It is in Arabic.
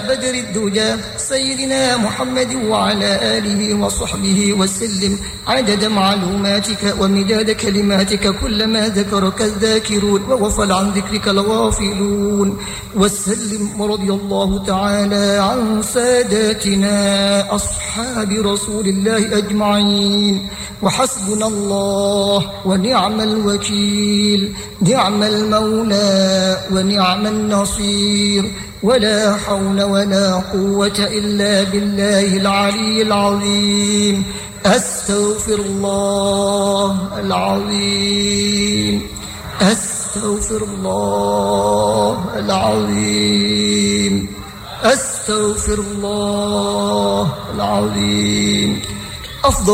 بدر الدجى سيدنا محمد وعلى آله وصحبه وسلم عدد معلوماتك ومداد كلماتك كلما ذكرك الذاكرون وغفل عن ذكرك الغافلون. وسلم ورضي الله تعالى عن ساداتنا أصحاب رسول الله أجمعين. وحسبنا الله ونعم الوكيل، نعم المولى ونعم النصير، ولا حول ولا قوة إلا بالله العلي العظيم. أستغفر الله العظيم، أستغفر الله العظيم، أستغفر الله العظيم. أفضل